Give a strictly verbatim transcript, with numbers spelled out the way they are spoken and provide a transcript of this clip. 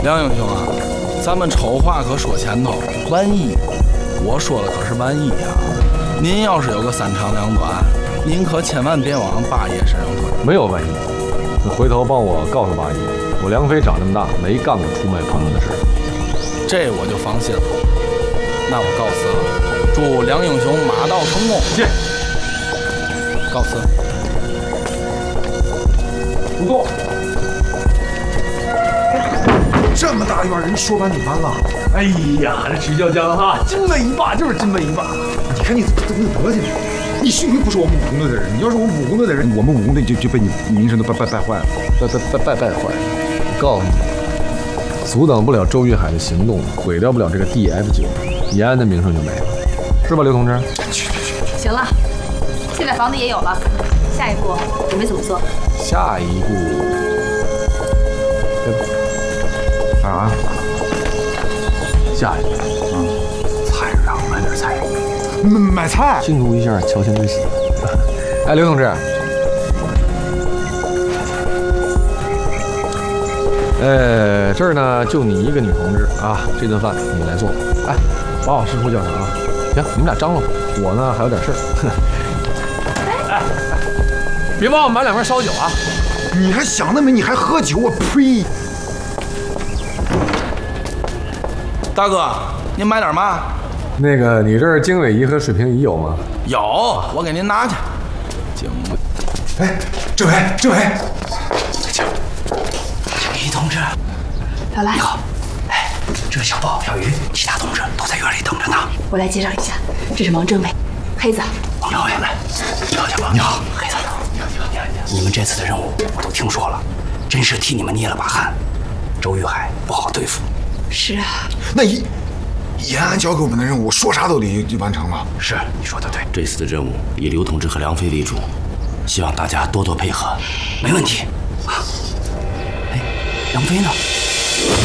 梁英雄啊，咱们丑话可说前头，万一，我说的可是万一啊！您要是有个三长两短，您可千万别往八爷身上推。 没有万一，你回头帮我告诉八爷，我梁飞长这么大没干过出卖朋友的事。 这我就放心了。那我告辞了，祝梁英雄马到成功。 谢。 告辞。 不错。 这么大院人说完就完了。 哎呀，这曲教江哈，金威一霸就是金威一霸。 你看你怎么怎么得劲？你幸亏不是我们武工队的人，你要是我们武工队的人，我们武工队就就被你名声都败败败坏了， 败败败败败坏。我告诉你，阻挡不了周玉海的行动，毁掉不了这个 D F 九，延安的名声就没了，是吧，刘同志？ 去去去！ 行了，现在房子也有了，下一步准备怎么做？ 下一步，对吧？ 啊？ 下一步，嗯，菜市场买点菜。 买买菜， 庆祝一下乔迁之喜。哎，刘同志，呃，这儿呢就你一个女同志啊，这顿饭你来做。哎，把我师傅叫上啊。行，你们俩张罗吧，我呢还有点事儿。哎，别忘了买两瓶烧酒啊。 你还想那么，你还喝酒？我呸！ 大哥，您买点嘛？ 那个，你这儿经纬仪和水平仪有吗？ 有，我给您拿去。经纬， 哎，政委，政委， 李同志， 老赖， 你好。哎，这是小豹、小鱼，其他同志都在院里等着呢。 我来介绍一下，这是王政委，黑子。 王政委，你好，小豹。你好，黑子。你好，你好，你好。你们这次的任务我都听说了，真是替你们捏了把汗。周玉海不好对付。 是啊。 那一。延安交给我们的任务，说啥都得就完成了。 是，你说的对。这次的任务以刘同志和梁飞为主，希望大家多多配合。没问题。啊，哎，梁飞呢？